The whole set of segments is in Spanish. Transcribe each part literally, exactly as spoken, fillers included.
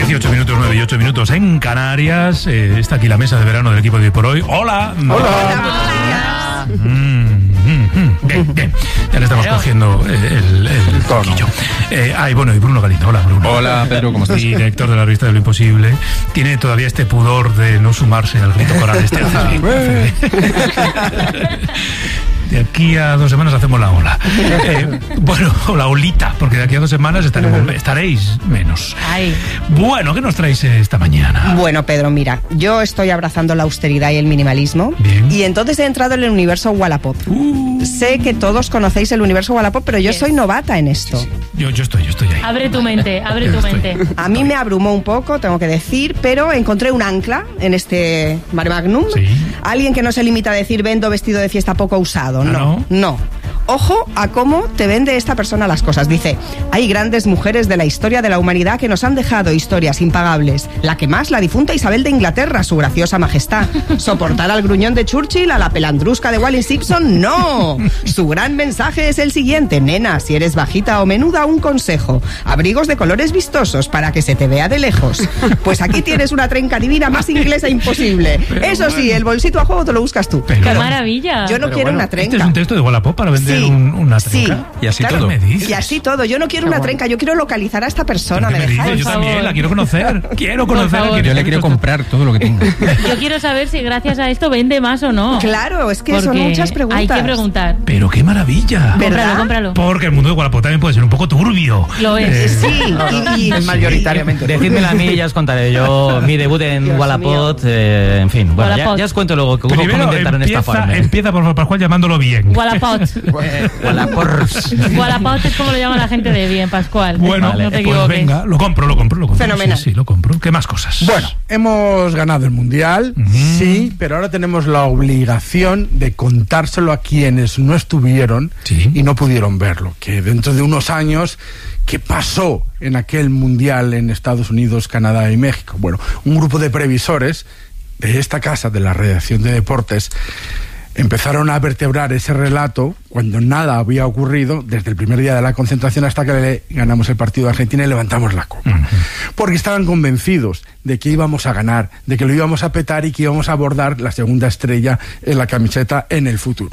dieciocho minutos, nueve y ocho minutos en Canarias. Eh, está aquí la mesa de verano del equipo de Hoy por Hoy. ¡Hola! ¡Hola! ¡Hola! Mm, mm, mm. Bien, bien. Ya le estamos cogiendo el, el, el tono. Eh, ay, bueno, y Bruno Galindo. Hola, Bruno. Hola, Pedro, ¿cómo estás? Director de la revista de Lo Imposible. Tiene todavía este pudor de no sumarse al grito coral este. De aquí a dos semanas hacemos la ola. Eh, bueno, o la olita, porque de aquí a dos semanas estaremos, estaréis menos. Ay. Bueno, ¿qué nos traéis esta mañana? Bueno, Pedro, mira, yo estoy abrazando la austeridad y el minimalismo. Bien. Y entonces he entrado en el universo Wallapop. Uh. Sé que todos conocéis el universo Wallapop, pero yo Yes. soy novata en esto. Sí, sí. Yo, yo estoy, yo estoy ahí. Abre tu mente, abre tu mente. A mí me abrumó un poco, tengo que decir, pero encontré un ancla en este Mare Magnum. Sí. Alguien que no se limita a decir vendo vestido de fiesta poco usado. No, no. no. Ojo a cómo te vende esta persona las cosas. Dice, hay grandes mujeres de la historia de la humanidad que nos han dejado historias impagables. La que más, la difunta Isabel de Inglaterra, su graciosa majestad. Soportar al gruñón de Churchill, a la pelandrusca de Wally Simpson, no. Su gran mensaje es el siguiente. Nena, si eres bajita o menuda, un consejo. Abrigos de colores vistosos para que se te vea de lejos. Pues aquí tienes una trenca divina más inglesa imposible. Pero Eso bueno. sí, el bolsito a juego te lo buscas tú. Pero ¡Qué bueno, maravilla! Yo no Pero quiero bueno, una trenca. Este es un texto de Wallapop para vender Sí, un, una sí. trenca. Y así Claro. todo. ¿Qué me dices? Y así todo. Yo no quiero una trenca, yo quiero localizar a esta persona. ¿Qué ¿Me me dices? dejáis? Yo Por también favor. la quiero conocer. Quiero Por conocer. favor. a quien Yo le esté quiero esto- comprar todo lo que tengo. Yo quiero saber si gracias a esto vende más o no. Claro, es que son Porque muchas preguntas. hay que preguntar. Pero qué maravilla. ¿Verdad? Cómpralo, cómpralo. Porque el mundo de Wallapop también puede ser un poco turbio. Lo es. Eh, Sí, y, y- Es mayoritariamente. Decídmelo a mí, ya os contaré yo mi debut en Dios Wallapop, eh, en fin, bueno, ya, Wallapop. ya os cuento luego cómo, cómo Primero intentaron empieza, estafarme. empieza por favor, Pascual, llamándolo bien. Wallapop. Wallapors. Wallapop es como lo llama la gente de bien, Pascual. Bueno, no te pues equivoques. venga, lo compro, lo compro, lo compro. Fenomenal. Sí, sí, lo compro. ¿Qué más cosas? Bueno, hemos ganado el Mundial, Ujú. sí, pero ahora tenemos la obligación de contárselo a quienes no estuvieron Sí. y no pudieron verlo. Que dentro de unos años, ¿qué pasó en aquel Mundial en Estados Unidos, Canadá y México? Bueno, un grupo de previsores de esta casa, de la redacción de deportes, empezaron a vertebrar ese relato cuando nada había ocurrido desde el primer día de la concentración hasta que le ganamos el partido a Argentina y levantamos la copa. Ujú. Porque estaban convencidos de que íbamos a ganar, de que lo íbamos a petar y que íbamos a abordar la segunda estrella en la camiseta en el futuro.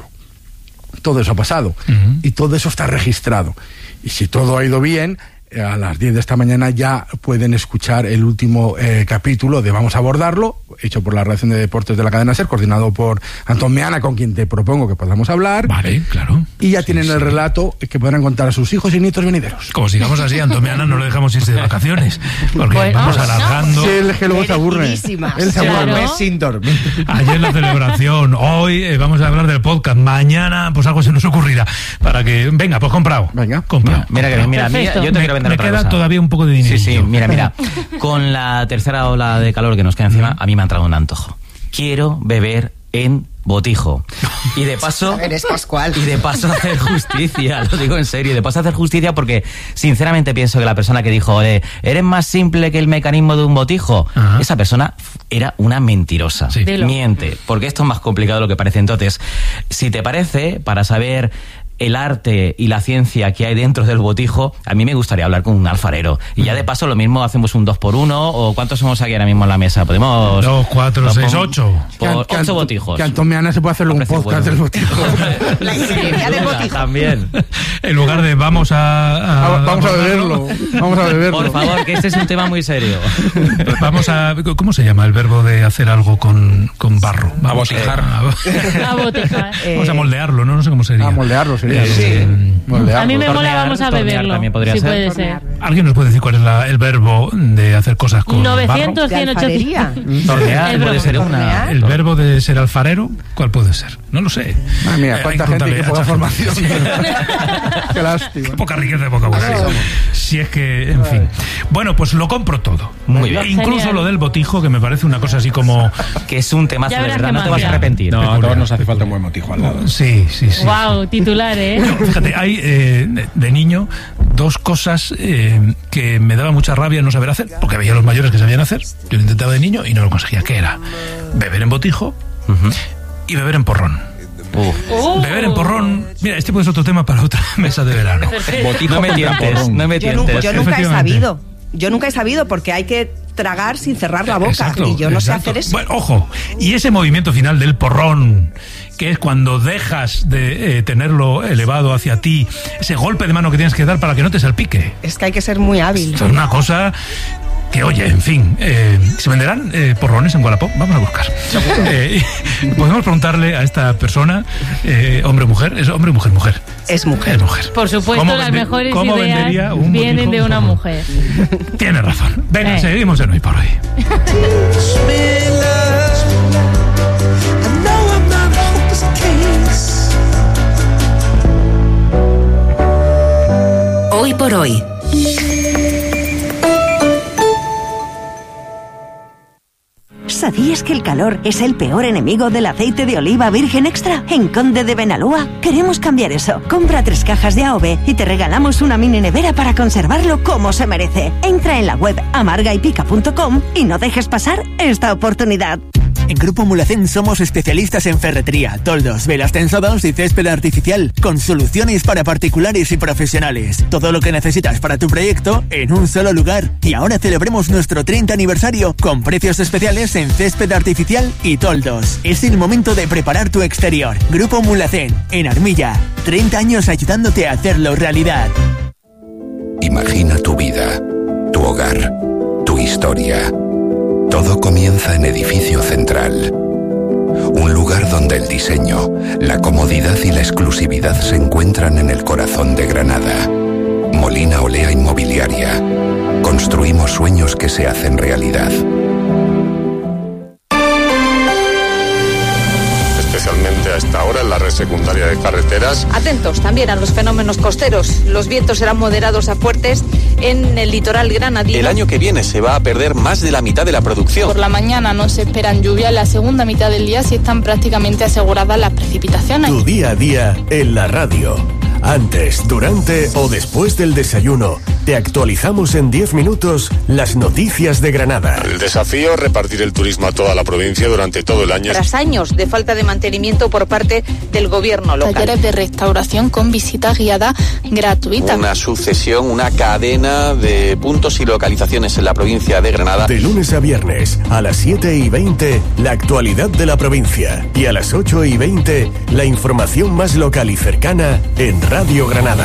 Todo eso ha pasado Ujú. y todo eso está registrado. Y si todo ha ido bien, eh, a las diez de esta mañana ya pueden escuchar el último eh, capítulo de Vamos a abordarlo, hecho por la redacción de deportes de la cadena SER, coordinado por Antón Meana, con quien te propongo que podamos hablar. Vale, claro. Y ya Sí, tienen sí. el relato que podrán contar a sus hijos y nietos venideros. Como sigamos así, Antomiana no lo dejamos irse de vacaciones. Porque Bueno, vamos no. alargando. Sí, él es que luego se aburre. Merecidísimas. Él se Claro. aburre. mes sin dormir. Ayer la celebración, hoy eh, vamos a hablar del podcast, mañana pues algo se nos ocurrirá para que, venga, pues comprado. Venga. comprado. Mira que bien, mira, mira, Perfecto. yo te me, quiero vender me otra queda cosa. todavía un poco de dinero. Sí, sí, mira, mira. Con la tercera ola de calor que nos queda encima, a mí me ha entrado un antojo. Quiero beber en botijo. Y de paso... Eres Pascual. Y de paso hacer justicia, lo digo en serio, y de paso hacer justicia porque sinceramente pienso que la persona que dijo, "Ole, eres más simple que el mecanismo de un botijo", Ajá. esa persona era una mentirosa. Sí. Dilo. Miente, porque esto es más complicado de lo que parece. Entonces, si te parece, para saber el arte y la ciencia que hay dentro del botijo, a mí me gustaría hablar con un alfarero. Y ya de paso lo mismo hacemos un dos por uno, o ¿cuántos somos aquí ahora mismo en la mesa? Podemos... Dos, cuatro, Lo seis, pon- ocho. Por Que- que ocho Anto- botijos. Que Antón Meana se puede hacerle un Parece podcast bueno. del botijo. La ingeniería del botijo. También. En lugar de vamos a... a- Ah, Vamos a beberlo. Vamos a beberlo. Por favor, que este es un tema muy serio. Vamos a... ¿Cómo se llama el verbo de hacer algo con, con barro? Vamos Abotijar. A, A botejar. vamos a moldearlo, ¿no? No sé cómo sería. A moldearlo sería. Eh, ¿no? Moldearlo. A mí me mola, Tornear, vamos a tornear beberlo. también podría sí ser. puede ser. ¿Alguien nos puede decir cuál es la- el verbo de hacer cosas con novecientos, De cien, alfarería. ochocientos. Tornear El puede broma. ser una... barro? El verbo de ser alfarero, ¿cuál puede ser? No lo sé. Madre mía, Eh, cuánta hay que gente y preguntarle qué a poca esta formación. gente. Qué lástima. Qué poca riqueza de vocabulario. Si es que, en fin. Bueno, pues lo compro todo. Muy bien. E incluso Genial. lo del botijo, que me parece una cosa así como... Que es un temazo Ya de verás verdad, qué no te vas a magia. arrepentir. No, a todos nos hace falta un buen motijo al lado. Sí, sí, sí. Wow, titular, ¿eh? No, fíjate, hay eh, de, de niño dos cosas eh, que me daba mucha rabia no saber hacer, porque veía a los mayores que sabían hacer. Yo lo intentaba de niño y no lo conseguía. ¿Qué era? Beber en botijo Ujú. y beber en porrón. Uf. Oh. Beber en porrón... Mira, este puede ser otro tema para otra mesa de verano. Perfecto. Botijo No me contra tientes, porrón. no me Yo nunca, tientes. yo nunca he Efectivamente. sabido. Yo nunca he sabido porque hay que tragar sin cerrar la boca. Exacto, y yo no exacto. sé hacer eso. Bueno, ojo, y ese movimiento final del porrón, que es cuando dejas de eh, tenerlo elevado hacia ti, ese golpe de mano que tienes que dar para que no te salpique. Es que hay que ser muy hábil. Esto es una cosa que, oye, en fin, eh, ¿se venderán eh, porrones en Wallapop? Vamos a buscar. Eh, podemos preguntarle a esta persona, eh, hombre o mujer, es hombre, mujer, mujer. Es mujer. Es mujer. Por supuesto, ¿Cómo las vende- mejores cómo vendería ideas un vienen botijo de un una porrón? mujer. Tienes razón. Venga, Eh. seguimos en Hoy por Hoy. Hoy por hoy. ¿Sabías que el calor es el peor enemigo del aceite de oliva virgen extra? En Conde de Benalúa queremos cambiar eso. Compra tres cajas de A O V y te regalamos una mini nevera para conservarlo como se merece. Entra en la web amarga y pica punto com y no dejes pasar esta oportunidad. En Grupo Mulacén somos especialistas en ferretería, toldos, velas tensadas y césped artificial, con soluciones para particulares y profesionales. Todo lo que necesitas para tu proyecto en un solo lugar. Y ahora celebremos nuestro treinta aniversario con precios especiales en césped artificial y toldos. Es el momento de preparar tu exterior. Grupo Mulacén, en Armilla. treinta años ayudándote a hacerlo realidad. Imagina tu vida, tu hogar, tu historia. Todo comienza en Edificio Central. Un lugar donde el diseño, la comodidad y la exclusividad se encuentran en el corazón de Granada. Molina Olea Inmobiliaria. Construimos sueños que se hacen realidad. Especialmente a esta hora en la red secundaria de carreteras. Atentos también a los fenómenos costeros. Los vientos serán moderados a fuertes en el litoral granadino. El año que viene se va a perder más de la mitad de la producción. Por la mañana no se esperan lluvias, la segunda mitad del día sí están prácticamente aseguradas las precipitaciones. Tu día a día en la radio. Antes, durante o después del desayuno, te actualizamos en diez minutos las noticias de Granada. El desafío es repartir el turismo a toda la provincia durante todo el año. Tras años de falta de mantenimiento por parte del gobierno local. Talleres de restauración con visita guiada gratuita. Una sucesión, una cadena de puntos y localizaciones en la provincia de Granada. De lunes a viernes, a las siete y veinte, la actualidad de la provincia. Y a las ocho y veinte, la información más local y cercana en Radio Granada.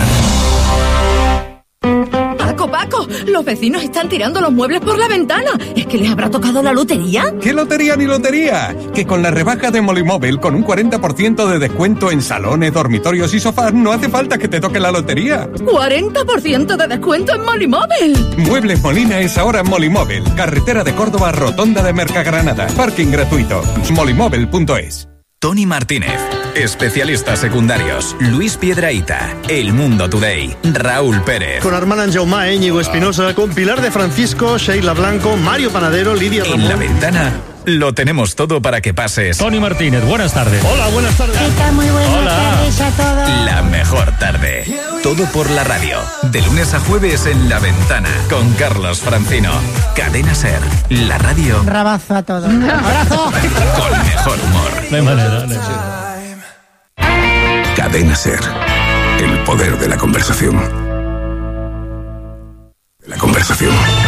Paco, Paco, los vecinos están tirando los muebles por la ventana. ¿Es que les habrá tocado la lotería? ¿Qué lotería ni lotería? Que con la rebaja de Molimóvil, con un cuarenta por ciento de descuento en salones, dormitorios y sofás, no hace falta que te toque la lotería. ¡cuarenta por ciento de descuento en Molimóvil! Muebles Molina es ahora en Molimóvil. Carretera de Córdoba, Rotonda de Mercagranada. Parking gratuito. molimóvil punto es. Tony Martínez, especialistas secundarios, Luis Piedrahita, El Mundo Today, Raúl Pérez. Con Armand Jaumá, Íñigo Espinosa, con Pilar de Francisco, Sheila Blanco, Mario Panadero, Lidia Ramón. En La Ventana lo tenemos todo para que pases. Tony Martínez, buenas tardes. Hola, buenas tardes. ¿Qué tal? Muy buenas Hola. tardes a todos. La mejor tarde. Todo por la radio. De lunes a jueves en La Ventana. Con Carlos Francino. Cadena Ser. La radio. Rabazo a todos. ¡Abrazo! Con mejor humor. No hay manera, no hay. Cadena Ser. El poder de la conversación. La conversación.